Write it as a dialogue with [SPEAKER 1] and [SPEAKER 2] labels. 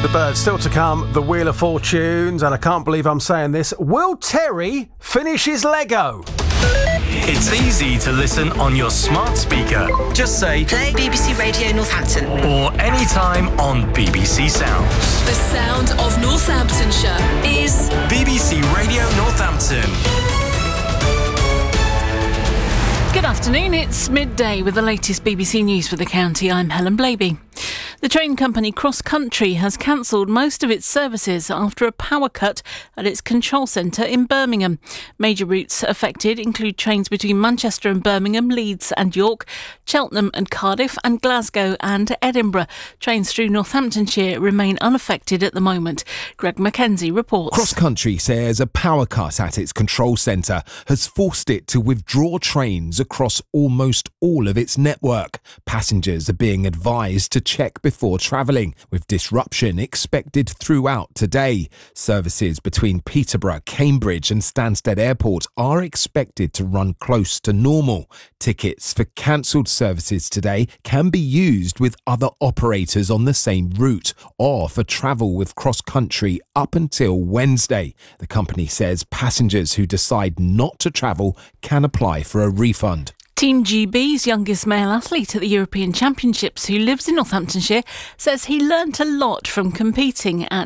[SPEAKER 1] The Birds. Still to come, the Wheel of Fortunes, and I can't believe I'm saying this. Will Terry finish his Lego?
[SPEAKER 2] It's easy to listen on your smart speaker. Just say,
[SPEAKER 3] play BBC Radio Northampton.
[SPEAKER 2] Or anytime on BBC Sounds.
[SPEAKER 3] The sound of Northamptonshire is
[SPEAKER 2] BBC Radio Northampton.
[SPEAKER 4] Good afternoon, it's midday with the latest BBC News for the county. I'm Helen Blaby. The train company Cross Country has cancelled most of its services after a power cut at its control centre in Birmingham. Major routes affected include trains between Manchester and Birmingham, Leeds and York, Cheltenham and Cardiff, and Glasgow and Edinburgh. Trains through Northamptonshire remain unaffected at the moment. Greg Mackenzie reports.
[SPEAKER 5] Cross Country says a power cut at its control centre has forced it to withdraw trains across almost all of its network. Passengers are being advised to check before travelling, with disruption expected throughout today. Services between Peterborough, Cambridge and Stansted Airport are expected to run close to normal. Tickets for cancelled services today can be used with other operators on the same route or for travel with Cross Country up until Wednesday. The company says passengers who decide not to travel can apply for a refund.
[SPEAKER 4] Team GB's youngest male athlete at the European Championships, who lives in Northamptonshire, says he learnt a lot from competing at